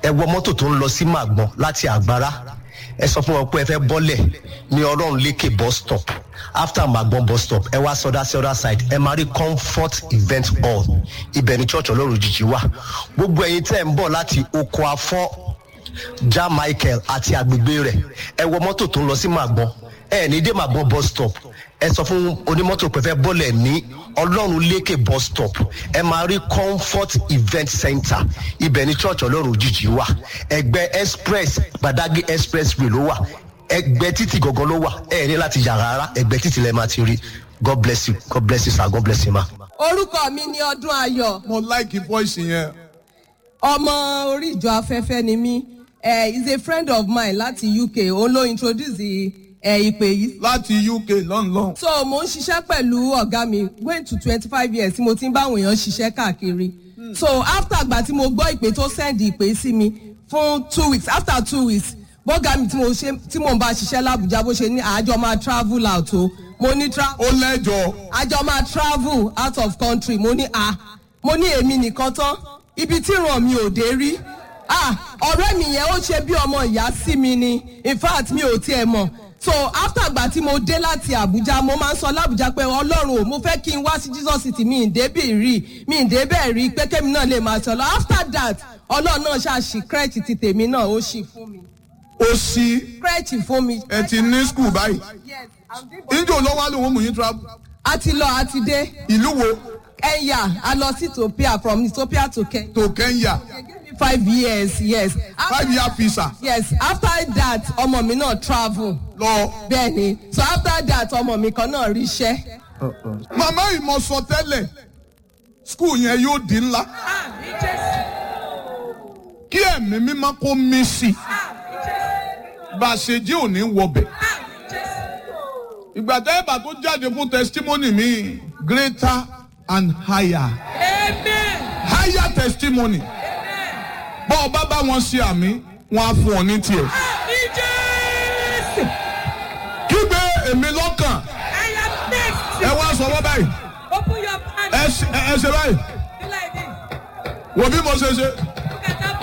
ẹ wọ mọ́tò tó ń lọ sí Màgbọ́n láti Àgbárá, ẹ sọ fún wọn pé ẹ fẹ́ bọ́lẹ̀ ní Ọlọ́run lékè bus stop. After Màgbọ́n bus stop, ẹ wá sọdá sí other side, ẹ máa rí Comfort Event Hall, ibẹ̀ ní church Ọlọ́run òjijì wà. Gbogbo ẹ̀yin tẹ́ ń bọ̀ láti Oko Afọ́, Ja Michael àti agbègbè rẹ̀, ẹ wọ mọ́tò tó ń lọ sí Màgbọ́n, ẹ ní dé Màgbọ́n bus stop, ẹ sọ fún onímọ́tò pé fẹ́ bọ́lẹ̀ ní Ọlọ́run lékè bus stop, ẹ máa rí Comfort Event Center, ibẹ̀ ní church Ọlọ́run òjijì wà. Ẹgbẹ́ express Badagry expressway ló wà, ẹgbẹ́ títì gangan ló wà, ẹ ní láti yà rárá, ẹgbẹ́ títì lẹ máa ti rí. God bless you, God bless you sir, God bless you ma. Orúkọ mi ni Ọdúnayọ̀. Mo like voice yẹn. Ọmọ orí ìjọ afẹ́fẹ́ ni mí. Is a friend of mine láti UK. Òun ló introduce ìpè yìí. Láti UK lọ́nlọ́n. So mo ń ṣiṣẹ́ pẹ̀lú ọ̀gá mi going to 25 years tí mo ti ń bá àwọn èèyàn ṣiṣẹ́ káàkiri. So after àgbà tí mo gbọ́ ìpè tó send ìpè sí mi fún 2 weeks, after 2 weeks bọ́gà mi tí mo ń bá ṣiṣẹ́ l'Abuja bó ṣe ní àjọ máa travel out o. Mo ní Ó lẹ́jọ́. àjọ máa travel out of country. Mo ní èmi nìkan tán ibi tí ràn mí ò dé rí. Ọ̀rẹ́ mi yẹn ó ṣe bí ọmọ ìyá sí mi ni, in fact mi ò tiẹ̀ mọ̀. So after àgbà tí mo dé láti Abuja, mo máa ń sọ l'Abuja pé Ọlọ́run o, mo fẹ́ kí n wá sí Jesus City, mi ì débẹ̀ rí pé kémi náà lè máa sọ lọ. After that Ọlọ́run náà ṣàṣì crèche ti tèmi náà ó ṣì fún mi. Ó ṣí. Crèche fún mi. Ẹ ti ní school báyìí. Yes. Ìjọ ló wá lóun mú yín travel. A ti lọ a ti dé. Ìlú wo? Kenya, a lọ sí Ethiopia, from Ethiopia to Kenya. To Kenya. They gave me 5 years, yes. 5-year visa. Yes, after that ọmọ mi náà travel. Lọ. Bẹ́ẹ̀ni, so after that ọmọ mi kan náà ríṣẹ́. Màmá ìmọ̀ sọ tẹ́lẹ̀, school yẹn yóò di ńlá. Kí ẹ̀mí mímọ́ kó mí sí. Bá a ṣe jí òní wọbẹ̀. Ìgbà tẹ́ bá tó jáde fún testimony mi, greater and higher. Amen. Higher testimony. Bọ́ ọ bá wọn ṣe àmì, wọ́n á fún ọ ní tiẹ̀. Kígbe èmi lọ́kàn. I am next. Ẹ wá sọ wọ́n báyìí. Open your hand. Ẹ ṣe báyìí. Do like this. Wò bí mo ṣe ṣe.